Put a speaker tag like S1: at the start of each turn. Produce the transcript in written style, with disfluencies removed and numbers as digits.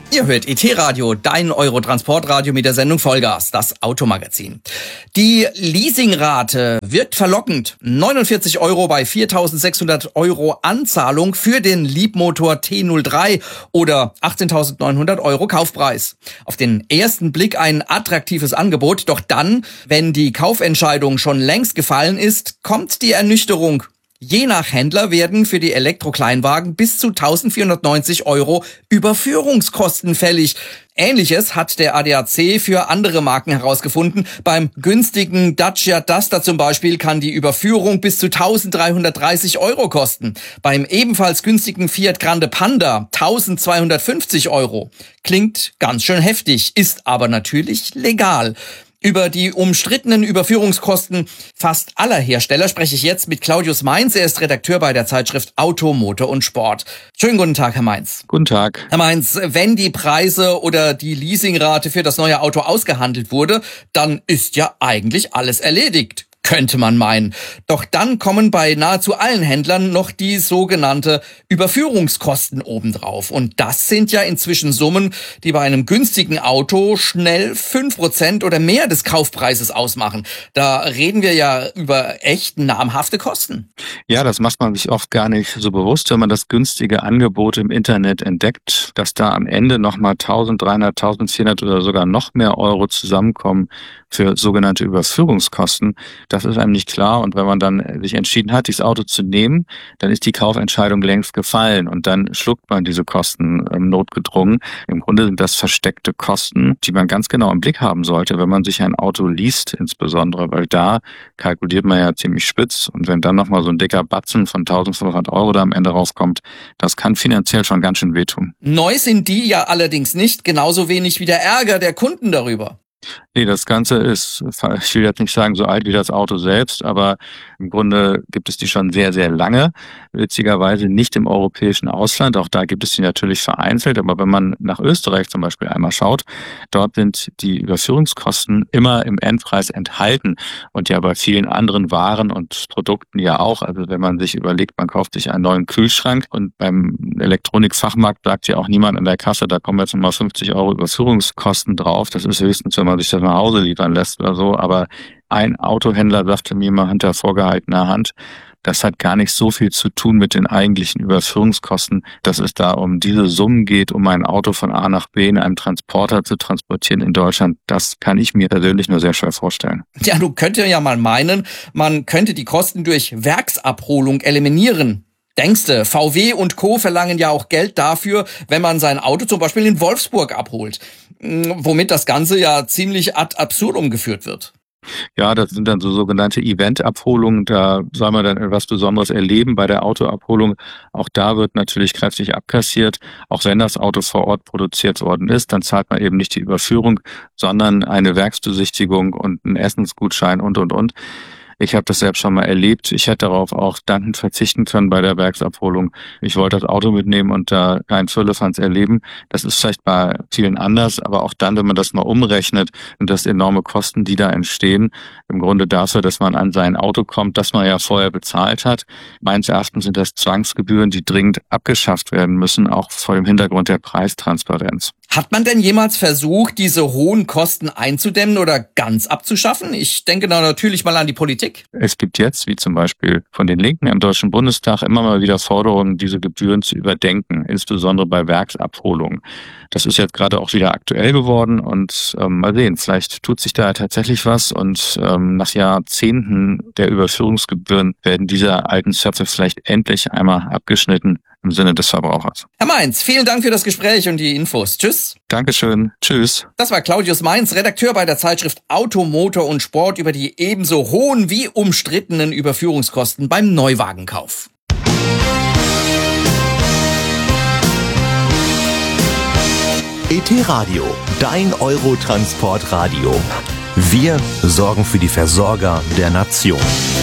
S1: Ihr hört ET-Radio, dein Eurotransportradio mit der Sendung Vollgas, das Automagazin. Die Leasingrate wirkt verlockend. 49 € bei 4.600 € Anzahlung für den Leapmotor T03 oder 18.900 € Kaufpreis. Auf den ersten Blick ein attraktives Angebot, doch dann, wenn die Kaufentscheidung schon längst gefallen ist, kommt die Ernüchterung. Je nach Händler werden für die Elektrokleinwagen bis zu 1.490 € Überführungskosten fällig. Ähnliches hat der ADAC für andere Marken herausgefunden. Beim günstigen Dacia Duster zum Beispiel kann die Überführung bis zu 1.330 € kosten. Beim ebenfalls günstigen Fiat Grande Panda 1.250 €. Klingt ganz schön heftig, ist aber natürlich legal. Über die umstrittenen Überführungskosten fast aller Hersteller spreche ich jetzt mit Claudius Mainz. Er ist Redakteur bei der Zeitschrift Auto, Motor und Sport. Schönen guten Tag, Herr Mainz.
S2: Guten Tag.
S1: Herr Mainz, wenn die Preise oder die Leasingrate für das neue Auto ausgehandelt wurde, dann ist ja eigentlich alles erledigt. Könnte man meinen. Doch dann kommen bei nahezu allen Händlern noch die sogenannte Überführungskosten obendrauf. Und das sind ja inzwischen Summen, die bei einem günstigen Auto schnell 5% oder mehr des Kaufpreises ausmachen. Da reden wir ja über echt namhafte Kosten.
S2: Ja, das macht man sich oft gar nicht so bewusst, wenn man das günstige Angebot im Internet entdeckt, dass da am Ende nochmal 1.300, 1.400 oder sogar noch mehr Euro zusammenkommen für sogenannte Überführungskosten. Das ist einem nicht klar. Und wenn man dann sich entschieden hat, dieses Auto zu nehmen, dann ist die Kaufentscheidung längst gefallen. Und dann schluckt man diese Kosten notgedrungen. Im Grunde sind das versteckte Kosten, die man ganz genau im Blick haben sollte, wenn man sich ein Auto least insbesondere. Weil da kalkuliert man ja ziemlich spitz. Und wenn dann nochmal so ein dicker Batzen von 1.500 € da am Ende rauskommt, das kann finanziell schon ganz schön wehtun.
S1: Neu sind die ja allerdings nicht, genauso wenig wie der Ärger der Kunden darüber.
S2: Nee, das Ganze ist, ich will jetzt nicht sagen so alt wie das Auto selbst, aber im Grunde gibt es die schon sehr, sehr lange. Witzigerweise nicht im europäischen Ausland. Auch da gibt es die natürlich vereinzelt. Aber wenn man nach Österreich zum Beispiel einmal schaut, dort sind die Überführungskosten immer im Endpreis enthalten. Und ja bei vielen anderen Waren und Produkten ja auch. Also wenn man sich überlegt, man kauft sich einen neuen Kühlschrank und beim Elektronikfachmarkt sagt ja auch niemand an der Kasse, da kommen jetzt nochmal 50 € Überführungskosten drauf. Das ist höchstens, wenn man sich das nach Hause liefern lässt oder so. Aber ein Autohändler sagte mir mal hinter vorgehaltener Hand, das hat gar nicht so viel zu tun mit den eigentlichen Überführungskosten, dass es da um diese Summen geht, um ein Auto von A nach B in einem Transporter zu transportieren in Deutschland. Das kann ich mir persönlich nur sehr schwer vorstellen.
S1: Ja, du könntest ja mal meinen, man könnte die Kosten durch Werksabholung eliminieren. Denkste, VW und Co. verlangen ja auch Geld dafür, wenn man sein Auto zum Beispiel in Wolfsburg abholt. Womit das Ganze ja ziemlich ad absurdum geführt wird.
S2: Ja, das sind dann so sogenannte Eventabholungen. Da soll man dann etwas Besonderes erleben bei der Autoabholung. Auch da wird natürlich kräftig abkassiert. Auch wenn das Auto vor Ort produziert worden ist, dann zahlt man eben nicht die Überführung, sondern eine Werksbesichtigung und einen Essensgutschein und. Ich habe das selbst schon mal erlebt. Ich hätte darauf auch dankend verzichten können bei der Werksabholung. Ich wollte das Auto mitnehmen und da kein Firlefanz erleben. Das ist vielleicht bei vielen anders, aber auch dann, wenn man das mal umrechnet und das enorme Kosten, die da entstehen, im Grunde dafür, dass man an sein Auto kommt, das man ja vorher bezahlt hat. Meines Erachtens sind das Zwangsgebühren, die dringend abgeschafft werden müssen, auch vor dem Hintergrund der Preistransparenz.
S1: Hat man denn jemals versucht, diese hohen Kosten einzudämmen oder ganz abzuschaffen? Ich denke da natürlich mal an die Politik.
S2: Es gibt jetzt, wie zum Beispiel von den Linken im Deutschen Bundestag, immer mal wieder Forderungen, diese Gebühren zu überdenken, insbesondere bei Werksabholungen. Das ist jetzt gerade auch wieder aktuell geworden und mal sehen, vielleicht tut sich da tatsächlich was und nach Jahrzehnten der Überführungsgebühren werden diese alten Zöpfe vielleicht endlich einmal abgeschnitten im Sinne des Verbrauchers.
S1: Herr Mainz, vielen Dank für das Gespräch und die Infos. Tschüss.
S2: Dankeschön. Tschüss.
S1: Das war Claudius Mainz, Redakteur bei der Zeitschrift Auto, Motor und Sport über die ebenso hohen wie umstrittenen Überführungskosten beim Neuwagenkauf.
S3: ET-Radio, dein Eurotransportradio. Wir sorgen für die Versorger der Nation.